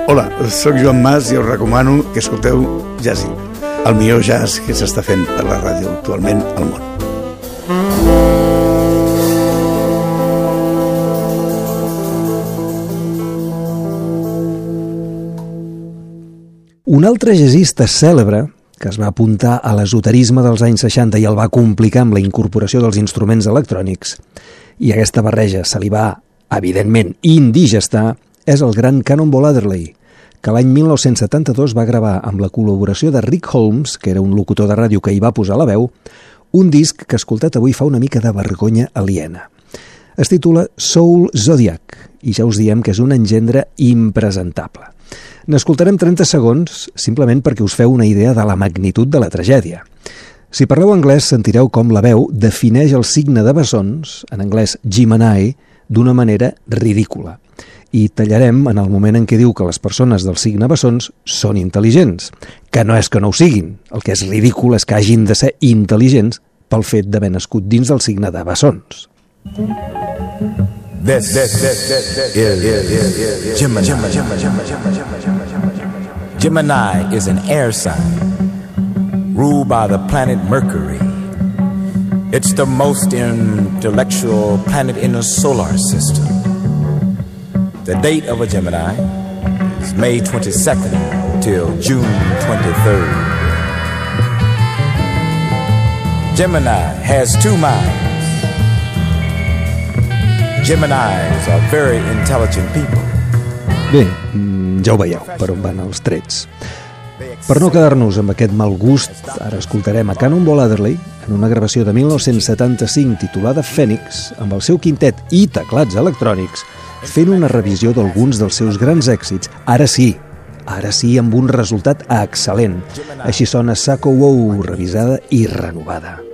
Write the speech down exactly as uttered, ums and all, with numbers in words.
Hola, sóc Joan Mas i us recomano que escolteu Jazzy, el millor jazz que s'està fent per la ràdio actualment al món. Un altre jazzista cèlebre que es va apuntar a l'esoterisme dels anys seixanta i el va complicar amb la incorporació dels instruments electrònics, i aquesta barreja se li va, evidentment, indigestar, és el gran Cannonball Adderley, que l'any mil nou-cents setanta-dos va gravar amb la col·laboració de Rick Holmes, que era un locutor de ràdio que hi va posar la veu, un disc que escoltat avui fa una mica de vergonya aliena. Es titula Soul Zodiac, i ja us diem que és un engendre impresentable. N'escoltarem trenta segons, simplement perquè us feu una idea de la magnitud de la tragèdia. Si parleu anglès, sentireu com la veu defineix el signe de bessons, en anglès Gemini, d'una manera ridícula. I tallarem en el moment en què diu que les persones del signe bessons són intel·ligents, que no és que no ho siguin, el que és ridícul és que hagin de ser intel·ligents pel fet d'haver nascut dins del signe de bessons. This, this, this, this is, is, is, is Gemini. Gemini is an air sign ruled by the planet Mercury. It's the most intellectual planet in the solar system. The date of a Gemini is May twenty-second till June twenty-third. Gemini has two minds. Geminis are very intelligent people. Bé, ja ho veieu, per on van els trets. Per no quedar-nos amb aquest mal gust, ara escoltarem a Cannonball Adderley en una gravació de mil nou-cents setanta-cinc titulada Phoenix, amb el seu quintet i teclats electrònics, fent una revisió d'alguns dels seus grans èxits. Ara sí, ara sí, amb un resultat excel·lent. Així sona Sacco Wow, revisada i renovada.